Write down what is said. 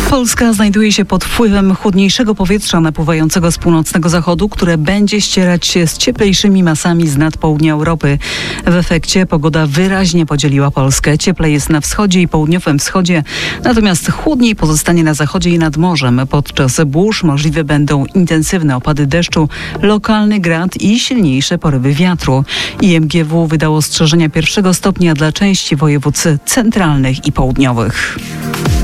Polska znajduje się pod wpływem chłodniejszego powietrza napływającego z północnego zachodu, które będzie ścierać się z cieplejszymi masami z nad południa Europy. W efekcie pogoda wyraźnie podzieliła Polskę. Cieplej jest na wschodzie i południowym wschodzie, natomiast chłodniej pozostanie na zachodzie i nad morzem. Podczas burz możliwe będą intensywne opady deszczu, lokalny grad i silniejsze porywy wiatru. IMGW wydało ostrzeżenia 1. stopnia dla części województw centralnych i południowych.